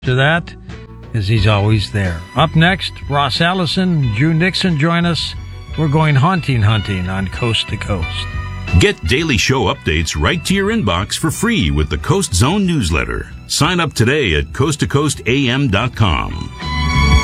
To that, as he's always there. Up next, Ross Allison, Drew Nixon join us. We're going hunting on Coast to Coast. Get daily show updates right to your inbox for free with the Coast Zone newsletter. Sign up today at coasttocoastam.com.